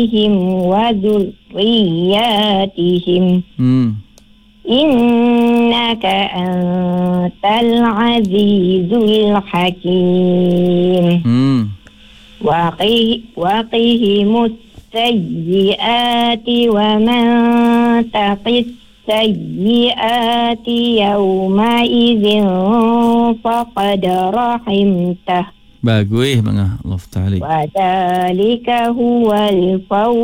وذرياتهم إنك أنت العزيز الحكيم وقهم السيئات ومن تق السيئات يومئذ فقد رحمته. Bagus, mga Allah ta'ala. وذلك هو الفوز